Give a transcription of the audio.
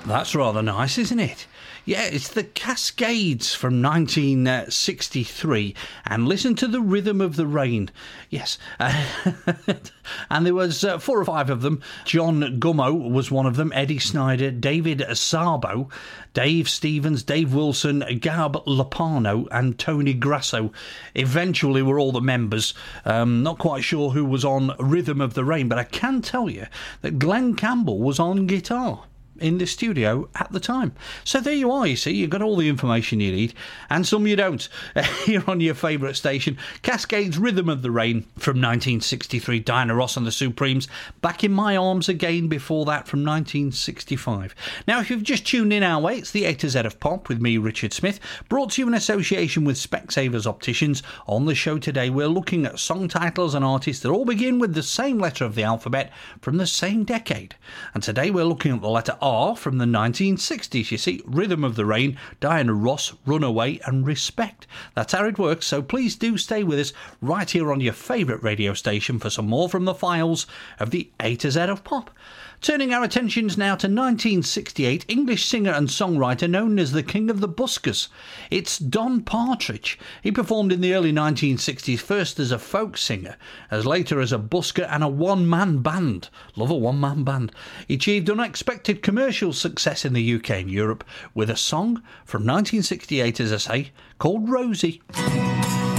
That's rather nice, isn't it? Yeah, it's the Cascades from 1963, and listen to the rhythm of the rain. Yes, and there was 4 or 5 of them. John Gummo was one of them, Eddie Snyder, David Sabo, Dave Stevens, Dave Wilson, Gab Lopano and Tony Grasso eventually were all the members. Not quite sure who was on Rhythm of the Rain, but I can tell you that Glenn Campbell was on guitar in the studio at the time. So there you are, you see, you've got all the information you need, and some you don't. Here on your favourite station, Cascades' Rhythm of the Rain from 1963, Diana Ross and the Supremes, Back in My Arms Again before that from 1965. Now, if you've just tuned in our way, it's the A to Z of Pop with me, Richard Smith, brought to you in association with Specsavers Opticians. On the show today, we're looking at song titles and artists that all begin with the same letter of the alphabet from the same decade. And today we're looking at the letter R from the 1960s. You see, Rhythm of the Rain, Diana Ross, Runaway and Respect. That's how it works, so please do stay with us right here on your favourite radio station for some more from the files of the A to Z of Pop. Turning our attentions now to 1968, English singer and songwriter known as the King of the Buskers. It's Don Partridge. He performed in the early 1960s first as a folk singer, as later as a busker and a one-man band. Love a one-man band. He achieved unexpected commercial success in the UK and Europe with a song from 1968, as I say, called Rosie.